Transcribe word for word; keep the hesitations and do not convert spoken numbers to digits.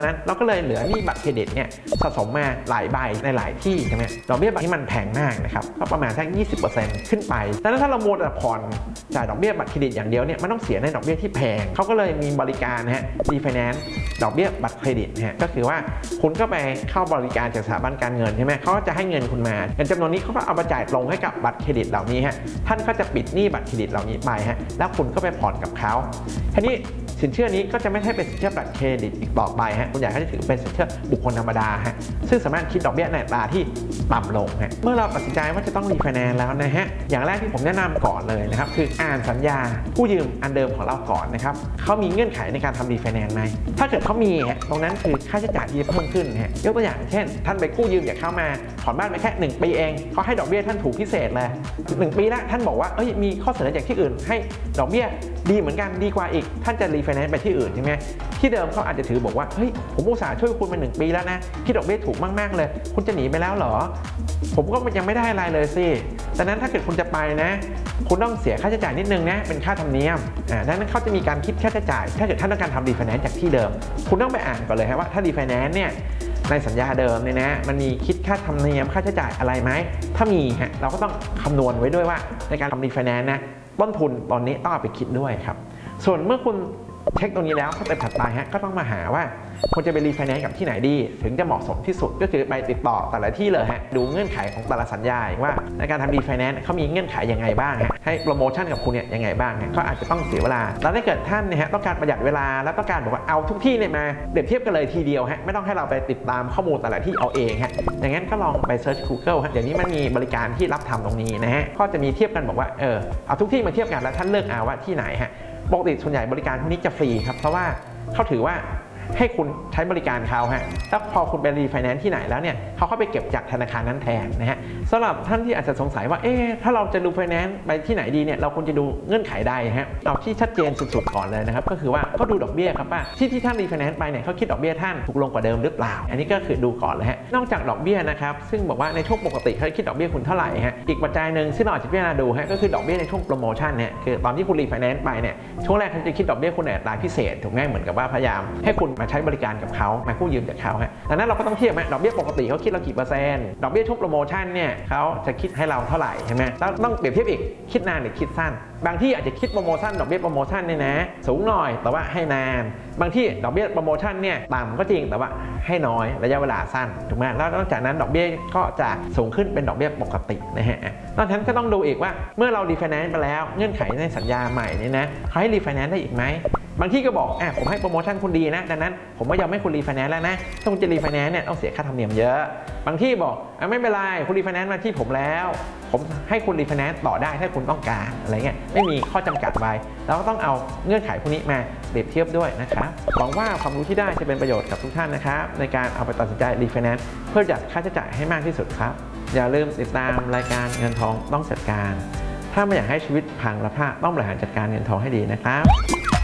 นั้นเราก็เลยเหลือหนี้บัตรเครดิตเนี่ยสะสมมาหลายใบในหลายที่ใช่ไหมดอกเบี้ยบัตรที่มันแพงมากนะครับก็ประมาณสัก ยี่สิบเปอร์เซ็นต์ ขึ้นไปดังนั้นถ้าเราโมดผ่อนจ่ายดอกเบี้ยบัตรเครดิตอย่างเดียวเนี่ยมันต้องเสียในดอกเบี้ยที่แพงเขาก็เลยมีบริการนะฮะรีไฟแนนซ์ดอกเบี้ยบัตรเครดิตนะฮะก็คือว่าคุณก็ไปเข้าบริการจากสถาบันการเงินใช่ไหมเขาก็จะให้เงินคุณมาเงินจำนวนนี้เขาก็เอามาจ่ายตรงให้กับบัตรเครดิตเหล่านี้ฮะท่านก็จะปิดหนี้บัตรเครดิตเหล่านี้ไปฮะแล้วคุณก็ไปผ่อนกับเขาทีนี้สินเชื่อนี้ก็จะไม่ใช่เป็นสินเชื่อบัตรเครดิตอีกต่อไปฮะคุณใหญ่ก็จะถือเป็นสินเชื่อบุคคลธรรมดาฮะซึ่งสามารถคิดดอกเบี้ยในอัตราที่ต่ำลงฮะเมื่อเราตัดสินใจว่าจะต้องรีไฟแนนซ์แล้วนะฮะอย่างแรกที่ผมแนะนำก่อนเลยนะครับคืออ่านสัญญาผู้ยืมอันเดิมของเราก่อนนะครับเขามีเงื่อนไขในการทำรีไฟแนนซ์ไหมถ้าเกิดเขามีฮะตรงนั้นคือค่าใช้จ่ายที่เพิ่มขึ้นฮะยกตัวอย่างเช่นท่านไปกู้ยืมจากเขามาผ่อนบ้านไปแค่หนึ่งปีเองเขาให้ดอกเบี้ยท่านถูกพิเศษเลยหนึ่งปีแล้วท่านบอกว่าเอ้ยมีข้อเสนอจากที่อื่นให้ดอกเบี้ยดีเหมือนกันดีกว่าอีกท่านจะรีไฟแนนซ์ไปที่อื่นใช่ไหมที่เดิมเขาอาจจะถือบอกว่าเฮ้ยผมอุตส่าห์ช่วยคุณมาหนึ่งปีแล้วนะที่ดอกเบี้ยถูกมากๆเลยคุณจะหนีไปแล้วเหรอผมก็ยังไม่ได้อะไรเลยสิดังนั้นถ้าเกิดคุณจะไปนะคุณต้องเสียค่าใช้จ่ายนิดนึงนะเป็นค่าธรรมเนียมอ่าดังนั้นเขาจะมีการคิดค่าใช้จ่ายถ้าเกิดท่านต้องการทำรีไฟแนนซ์จากที่เดิมคุณต้องไปอ่านก่อนเลยว่าถ้ารีไฟแนนซ์เนี่ยในสัญญาเดิมเนี่ยนะมันมีคิดค่าธรรมเนียมค่าใช้จ่ายอะไรไหมถ้ามีฮะเราก็ต้องคำนวณไว้ด้วยว่าในการทำรีไฟแนนซ์นะต้นทุนตอนนี้ต้องเอาไปคิดด้วยครับส่วนเมื่อคุณเช็คตรงนี้แล้วสเต็ปถัดไปฮะก็ต้องมาหาว่าควรจะไปรีไฟแนนซ์กับที่ไหนดีถึงจะเหมาะสมที่สุดก็คือไปติดต่อแต่ละที่เลยฮะดูเงื่อนไขของแต่ละสัญญาว่าในการทำรีไฟแนนซ์เขามีเงื่อนไขยังไงบ้างฮะให้โปรโมชั่นกับคุณเนี่ยยังไงบ้างฮะก็อาจจะต้องเสียเวลาแล้วถ้าเกิดท่านเนี่ยฮะต้องการประหยัดเวลาแล้วต้องการบอกว่าเอาทุกที่เนี่ยมาเปรียบเทียบกันเลยทีเดียวฮะไม่ต้องให้เราไปติดตามข้อมูลแต่ละที่เอาเองฮะอย่างนั้นก็ลองไปเซิร์ช Google ฮะเดี๋ยวนี้มันมีบริการที่รับทำตรงนี้นะฮะก็จะมีเทียบกันบอกว่าเออเอาทุกที่มาเทียบกันแล้วท่านเลือกเอาว่าที่ไหนฮะปกติส่วนใหญ่บริการพวกนี้จะฟรีครับเพราะว่าเขาถือว่าให้คุณใช้บริการเขาฮะแล้วพอคุณไปรีไฟแนนซ์ที่ไหนแล้วเนี่ยเขาเข้าไปเก็บจากธนาคารนั้นแทนนะฮะสำหรับท่านที่อาจจะสงสัยว่าเอ๊ะถ้าเราจะรีไฟแนนซ์ไปที่ไหนดีเนี่ยเราควรจะดูเงื่อนไขใดฮะเอาที่ชัดเจนสุดๆก่อนเลยนะครับก็คือว่าเขาดูดอกเบี้ยครับว่าที่ที่ท่านรีไฟแนนซ์ไปเนี่ยเขาคิดดอกเบี้ยท่านถูกลงกว่าเดิมหรือเปล่าอันนี้ก็คือดูก่อนเลยฮะนอกจากดอกเบี้ยนะครับซึ่งบอกว่าในช่วงปกติเขาคิดดอกเบี้ยคุณเท่าไหร่ฮะอีกปัจจัยหนึ่งที่เราอาจจะพิจารณาดูฮะก็คือดอกเบี้ยในช่วงโปรโมชั่นเนี่ยคือตอนที่คุณรีไฟแนนซ์ไปเนี่ยช่วงแรกเขาจะคิดดอกเบี้ยคุณในอัตราพิเศษถูกไหมเหมือนกับว่าพยายามให้คุณมาใช้บริการกับเขามากู้ยืมจากเขาฮะดังนั้นเราก็ต้องเทียบดอกเบี้ยปกติเขาคิดเรากี่เปอร์เซ็นต์ดอกเบี้ยช่วงโปรโมชั่นเนี่ยเขาจะคิดให้เราเท่าไหร่ใช่ไหมแล้วต้องเปรียบเทียบอีกคิดนานหรือคิดสั้นบางที่อาจจะคิดโปรโมชั่นดอกเบี้ยโปรโมชั่นเนี่ยนะสูงหน่อยแต่ว่าให้นานบางที่ดอกเบี้ยโปรโมชั่นเนี่ยต่ำก็จริงแต่ว่าให้น้อยระยะเวลาสั้นถูกไหมแล้วนอกจากนั้นดอกเบี้ยก็จะสูงขึ้นเป็นดอกเบี้ยปกตินะฮะนอกจากนั้นก็ต้องดูอีกว่าเมื่อเรารีไฟแนนซ์ไปแล้วเงื่อนไขในสัญญาใหม่นี่นะเขาให้รีไฟแนนซ์ได้อีกไหมบางที่ก็บอกอ่ะผมให้โปรโมชั่นคุณดีนะดังนั้นผมไม่ยอมให้คุณรีไฟแนนซ์แล้วนะถ้าคุณจะรีไฟแนนซ์เนี่ยต้องเสียค่าธรรมเนียมเยอะบางที่บอกอ่ะไม่เป็นไรคุณรีไฟแนนซ์มาที่ผมแล้วผมให้คุณรีไฟแนนซ์ต่อได้ถ้าคุณต้องการอะไรเงี้ยไม่มีข้อจำกัดไว้เราก็ต้องเอาเงื่อนไขพวกนี้มาเปรียบเทียบด้วยนะครับหวังว่าความรู้ที่ได้จะเป็นประโยชน์กับทุกท่านนะครับในการเอาไปตัดสินใจรีไฟแนนซ์เพื่อจัดค่าใช้จ่ายให้มากที่สุดครับอย่าลืมติดตามรายการเงินทองต้องจัดการถ้าไม่อยากให้ชีวิตพังและพลาดต้องบริหารจัดการเงินทองให้ดีนะครับ